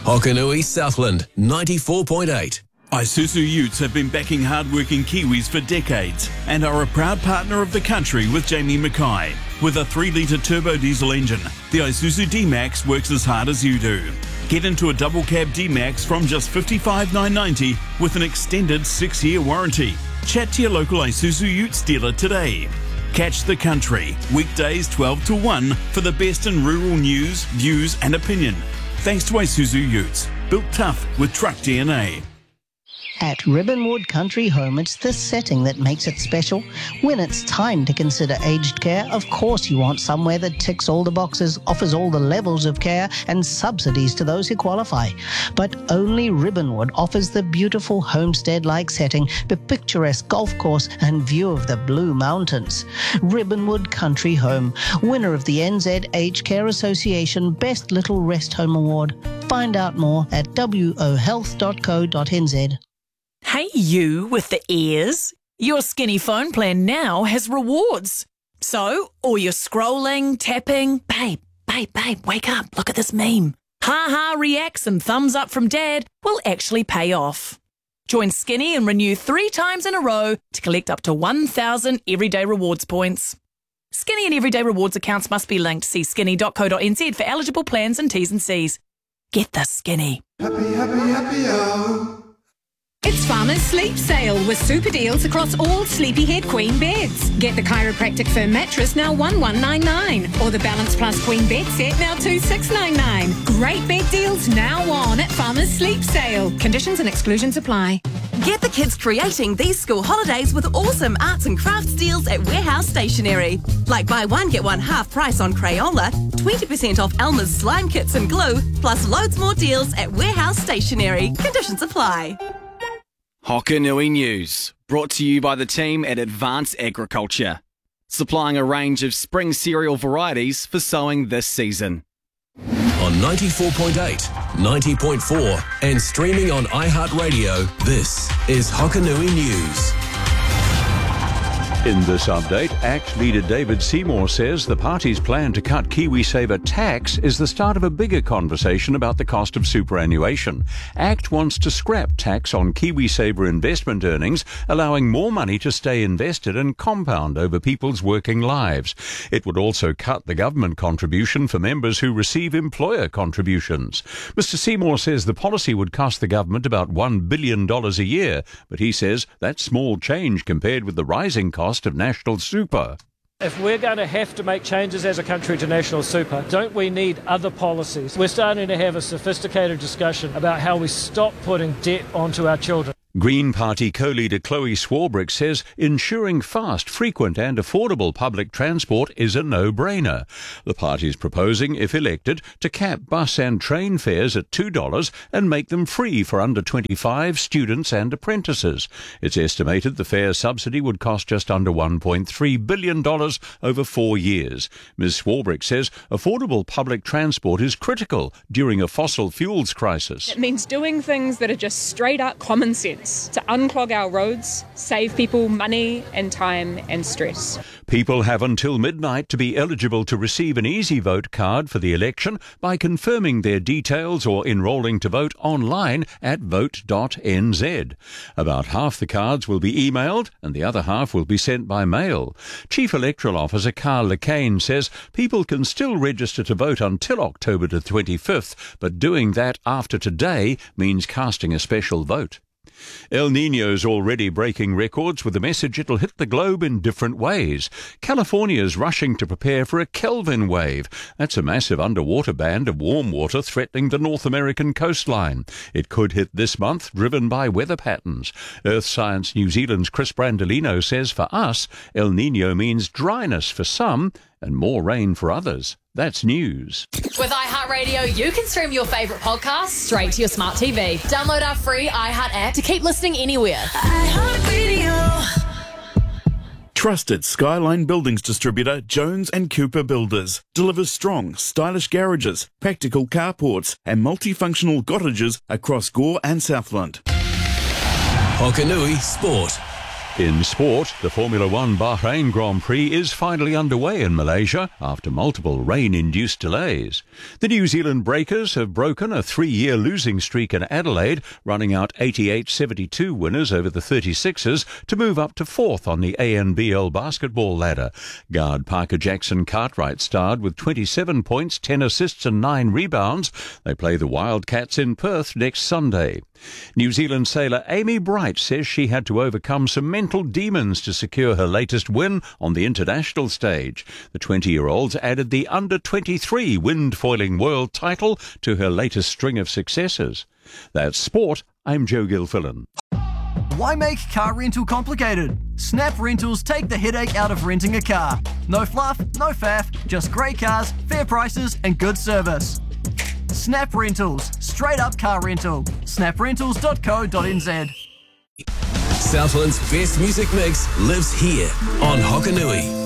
Hokanui Southland 94.8. Isuzu Utes have been backing hard-working Kiwis for decades and are a proud partner of the country with Jamie Mackay. With a 3-litre turbo diesel engine, the Isuzu D-Max works as hard as you do. Get into a double cab D-Max from just $55,990 with an extended 6-year warranty. Chat to your local Isuzu Utes dealer today. Catch The Country, weekdays 12 to 1 for the best in rural news, views and opinion. Thanks to Isuzu Utes, built tough with truck DNA. At Ribbonwood Country Home, it's this setting that makes it special. When it's time to consider aged care, of course you want somewhere that ticks all the boxes, offers all the levels of care and subsidies to those who qualify. But only Ribbonwood offers the beautiful homestead-like setting, the picturesque golf course and view of the Blue Mountains. Ribbonwood Country Home, winner of the NZ Aged Care Association Best Little Rest Home Award. Find out more at wohealth.co.nz. Hey you with the ears. Your Skinny phone plan now has rewards. So, all your scrolling, tapping, babe, wake up, look at this meme. Ha reacts and thumbs up from dad will actually pay off. Join Skinny and renew 3 times in a row to collect up to 1,000 Everyday Rewards points. Skinny and Everyday Rewards accounts must be linked. See skinny.co.nz for eligible plans and T's and C's. Get the Skinny. Oh. It's Farmer's Sleep Sale with super deals across all Sleepyhead Queen beds. Get the chiropractic firm mattress now $1,199 or the Balance Plus Queen bed set now $2,699. Great bed deals now on at Farmer's Sleep Sale. Conditions and exclusions apply. Get the kids creating these school holidays with awesome arts and crafts deals at Warehouse Stationery. Like buy one, get one half price on Crayola, 20% off Elmer's slime kits and glue, plus loads more deals at Warehouse Stationery. Conditions apply. Hokanui News, brought to you by the team at Advanced Agriculture, supplying a range of spring cereal varieties for sowing this season. On 94.8, 90.4 and streaming on iHeartRadio, this is Hokanui News. In this update, ACT leader David Seymour says the party's plan to cut KiwiSaver tax is the start of a bigger conversation about the cost of superannuation. ACT wants to scrap tax on KiwiSaver investment earnings, allowing more money to stay invested and compound over people's working lives. It would also cut the government contribution for members who receive employer contributions. Mr. Seymour says the policy would cost the government about $1 billion a year, but he says that's small change compared with the rising cost of national super. If we're going to have to make changes as a country to national super, don't we need other policies? We're starting to have a sophisticated discussion about how we stop putting debt onto our children. Green Party co-leader Chloe Swarbrick says ensuring fast, frequent and affordable public transport is a no-brainer. The party is proposing, if elected, to cap bus and train fares at $2 and make them free for under 25 students and apprentices. It's estimated the fare subsidy would cost just under $1.3 billion over 4 years. Ms. Swarbrick says affordable public transport is critical during a fossil fuels crisis. It means doing things that are just straight up common sense. To unclog our roads, save people money and time and stress. People have until midnight to be eligible to receive an Easy Vote card for the election by confirming their details or enrolling to vote online at vote.nz. About half the cards will be emailed and the other half will be sent by mail. Chief Electoral Officer Carl Lecane says people can still register to vote until October the 25th, but doing that after today means casting a special vote. El Niño's already breaking records with a message it'll hit the globe in different ways. California's rushing to prepare for a Kelvin wave. That's a massive underwater band of warm water threatening the North American coastline. It could hit this month, driven by weather patterns. Earth Science New Zealand's Chris Brandolino says for us, El Niño means dryness for some and more rain for others. That's news. With iHeartRadio, you can stream your favourite podcasts straight to your smart TV. Download our free iHeart app to keep listening anywhere. iHeartRadio. Trusted Skyline Buildings distributor Jones and Cooper Builders delivers strong, stylish garages, practical carports and multifunctional cottages across Gore and Southland. Hokanui Sport. In sport, the Formula One Bahrain Grand Prix is finally underway in Malaysia after multiple rain-induced delays. The New Zealand Breakers have broken a 3-year losing streak in Adelaide, running out 88-72 winners over the 36ers to move up to 4th on the ANBL basketball ladder. Guard Parker Jackson Cartwright starred with 27 points, 10 assists and 9 rebounds. They play the Wildcats in Perth next Sunday. New Zealand sailor Amy Bright says she had to overcome some mental demons to secure her latest win on the international stage. The 20-year-old added the under-23 wind-foiling world title to her latest string of successes. That's sport. I'm Joe Gilfillan. Why make car rental complicated? Snap Rentals take the headache out of renting a car. No fluff, no faff, just great cars, fair prices and good service. Snap Rentals, straight up car rental. snaprentals.co.nz. Southland's best music mix lives here on Hokanui.